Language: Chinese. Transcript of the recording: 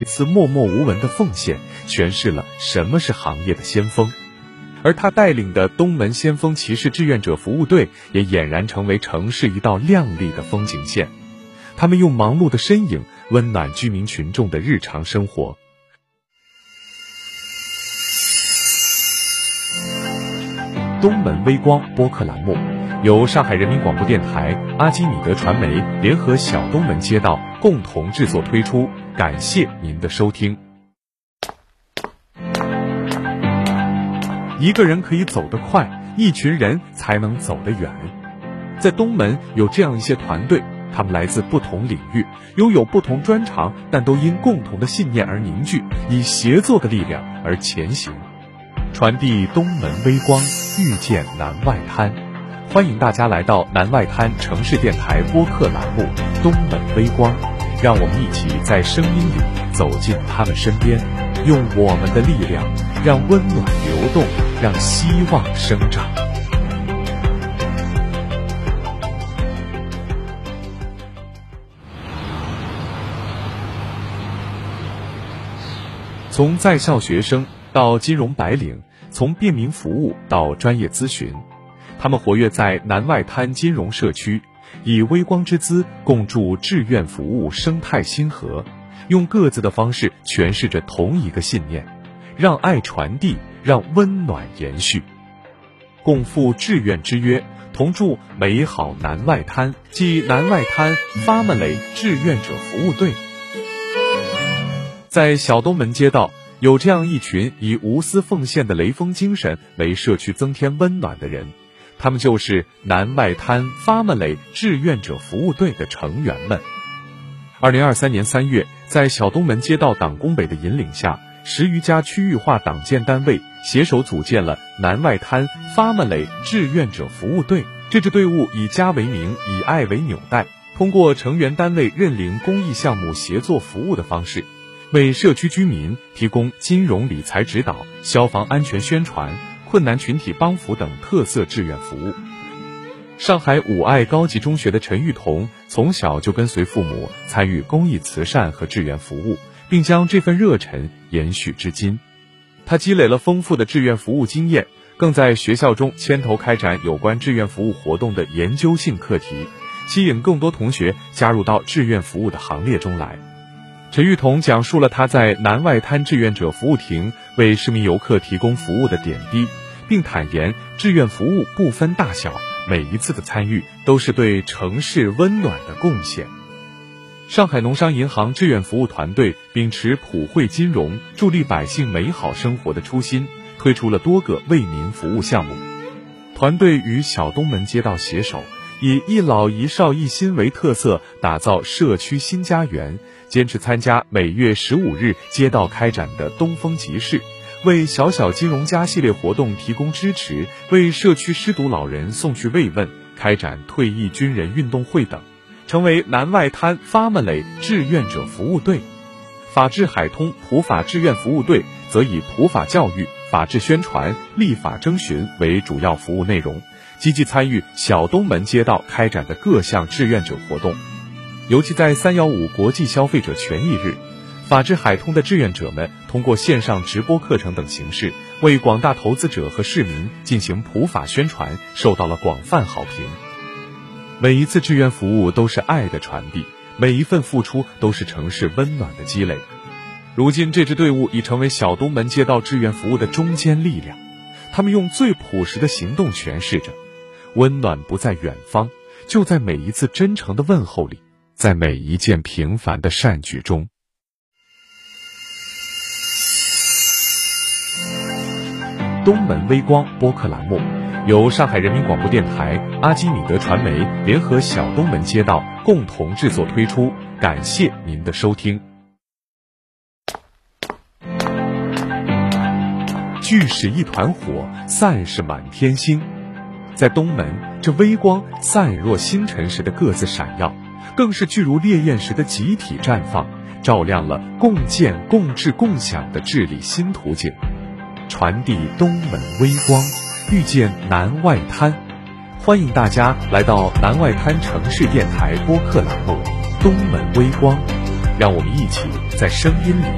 次默默无闻的奉献，诠释了什么是行业的先锋。而他带领的东门先锋骑士志愿者服务队也俨然成为城市一道亮丽的风景线。他们用忙碌的身影温暖居民群众的日常生活。东门微光播客栏目由上海人民广播电台、阿基米德传媒联合小东门街道共同制作推出，感谢您的收听。一个人可以走得快，一群人才能走得远。在东门有这样一些团队，他们来自不同领域，拥有不同专长，但都因共同的信念而凝聚，以协作的力量而前行，传递东门微光，遇见南外滩。欢迎大家来到南外滩城市电台播客栏目东门微光，让我们一起在声音里走进他们身边，用我们的力量让温暖流动，让希望生长。从在校学生到金融白领，从便民服务到专业咨询，他们活跃在南外滩金融社区，以微光之姿共筑志愿服务生态星河，用各自的方式诠释着同一个信念：让爱传递，让温暖延续。共赴志愿之约，同筑美好南外滩，即南外滩发们雷志愿者服务队。在小东门街道，有这样一群以无私奉献的雷锋精神为社区增添温暖的人，他们就是南外滩发们雷志愿者服务队的成员们。2023年3月，在小东门街道党工委的引领下，10余家区域化党建单位携手组建了南外滩发们雷志愿者服务队。这支队伍以家为名，以爱为纽带，通过成员单位认领公益项目协作服务的方式，为社区居民提供金融理财指导、消防安全宣传、困难群体帮扶等特色志愿服务。上海五爱高级中学的陈玉彤从小就跟随父母参与公益慈善和志愿服务，并将这份热忱延续至今。他积累了丰富的志愿服务经验，更在学校中牵头开展有关志愿服务活动的研究性课题，吸引更多同学加入到志愿服务的行列中来。陈玉彤讲述了他在南外滩志愿者服务亭为市民游客提供服务的点滴，并坦言志愿服务不分大小，每一次的参与都是对城市温暖的贡献。上海农商银行志愿服务团队秉持普惠金融、助力百姓美好生活的初心，推出了多个为民服务项目。团队与小东门街道携手，以一老一少一心为特色，打造社区新家园，坚持参加每月15日街道开展的东风集市，为小小金融家系列活动提供支持，为社区失独老人送去慰问，开展退役军人运动会等，成为南外滩发们雷志愿者服务队。法治海通普法志愿服务队则以普法教育、法治宣传、立法征询为主要服务内容，积极参与小东门街道开展的各项志愿者活动。尤其在315国际消费者权益日，法治海通的志愿者们通过线上直播课程等形式，为广大投资者和市民进行普法宣传，受到了广泛好评。每一次志愿服务都是爱的传递，每一份付出都是城市温暖的积累。如今这支队伍已成为小东门街道志愿服务的中坚力量，他们用最朴实的行动诠释着：温暖不在远方，就在每一次真诚的问候里，在每一件平凡的善举中。东门微光播客栏目由上海人民广播电台、阿基米德传媒联合小东门街道共同制作推出，感谢您的收听。聚是一团火，散是满天星。在东门，这微光散若星辰时的各自闪耀，更是聚如烈焰时的集体绽放，照亮了共建、共治、共享的治理新途径。传递东门微光，遇见南外滩。欢迎大家来到南外滩城市电台播客栏目东门微光，让我们一起在声音里